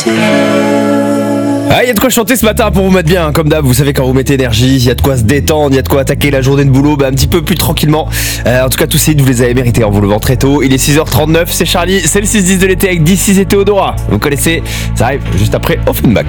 Ah, il y a de quoi chanter ce matin pour vous mettre bien, comme d'hab, vous savez quand vous mettez énergie, il y a de quoi se détendre, il y a de quoi attaquer la journée de boulot un petit peu plus tranquillement. En tout cas, tous ces hits, vous les avez mérités en vous levant très tôt. Il est 6h39, c'est Charlie, c'est le 6-10 de l'été avec D6 et Théodora. Vous connaissez, ça arrive juste après Offenbach.